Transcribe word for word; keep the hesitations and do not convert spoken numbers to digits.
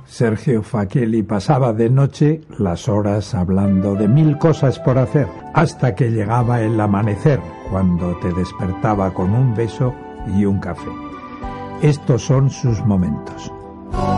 Sergio Fachielli pasaba de noche las horas hablando de mil cosas por hacer, hasta que llegaba el amanecer, cuando te despertaba con un beso y un café. Estos son sus momentos.